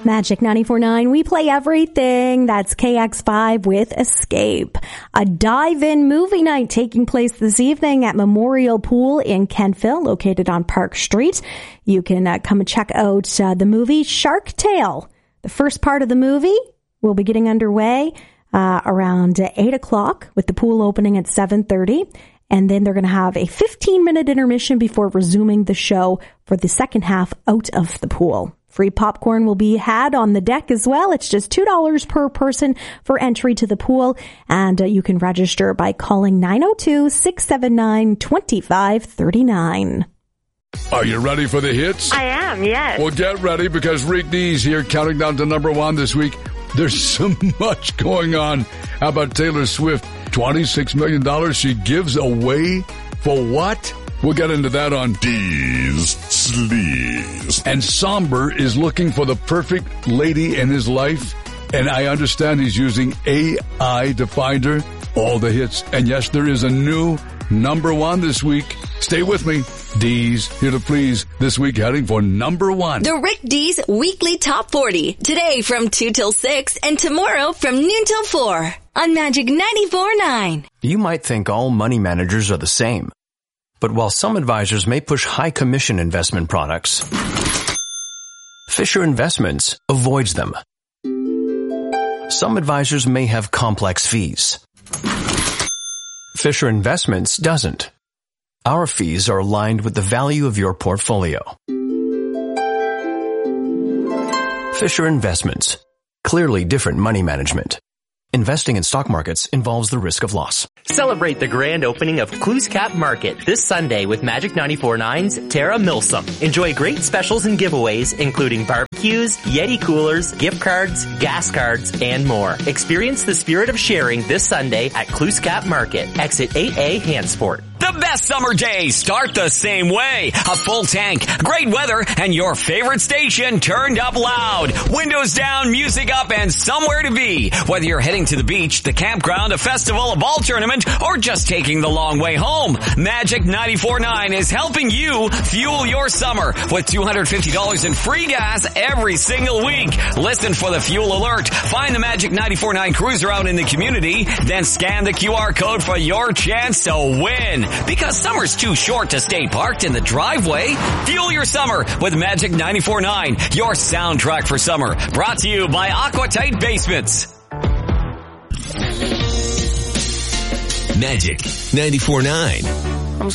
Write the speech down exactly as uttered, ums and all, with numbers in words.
Magic ninety-four point nine, we play everything. That's K X five with Escape. A dive-in movie night taking place this evening at Memorial Pool in Kentville, located on Park Street. You can uh, come and check out uh, the movie Shark Tale. The first part of the movie will be getting underway uh, around eight o'clock, with the pool opening at seven thirty. And then they're going to have a fifteen-minute intermission before resuming the show for the second half out of the pool. Free popcorn will be had on the deck as well. It's just two dollars per person for entry to the pool. And uh, you can register by calling nine oh two, six seven nine, two five three nine. Are you ready for the hits? I am, yes. Well, get ready, because Rick D's here counting down to number one this week. There's so much going on. How about Taylor Swift? twenty-six million dollars she gives away for what? We'll get into that on D's Sleaze. And Somber is looking for the perfect lady in his life. And I understand he's using A I to find her. All the hits. And yes, there is a new number one this week. Stay with me. D's here to please this week, heading for number one. The Rick D's Weekly Top forty. Today from two till six and tomorrow from noon till four on Magic ninety-four point nine. You might think all money managers are the same. But while some advisors may push high commission investment products, Fisher Investments avoids them. Some advisors may have complex fees. Fisher Investments doesn't. Our fees are aligned with the value of your portfolio. Fisher Investments. Clearly different money management. Investing in stock markets involves the risk of loss. Celebrate the grand opening of Clues Cap Market this Sunday with Magic ninety-four point nine's Tara Milsom. Enjoy great specials and giveaways, including barbecues, Yeti coolers, gift cards, gas cards, and more. Experience the spirit of sharing this Sunday at Clues Cap Market, exit eight A Hansport. The best summer days start the same way. A full tank, great weather, and your favorite station turned up loud. Windows down, music up, and somewhere to be. Whether you're heading to the beach, the campground, a festival, a ball tournament, or just taking the long way home, Magic ninety-four point nine is helping you fuel your summer with two hundred fifty dollars in free gas every single week. Listen for the fuel alert. Find the Magic ninety-four point nine cruiser out in the community, then scan the Q R code for your chance to win. Because summer's too short to stay parked in the driveway. Fuel your summer with Magic ninety-four point nine, your soundtrack for summer. Brought to you by Aquatight Basements. Magic ninety-four point nine.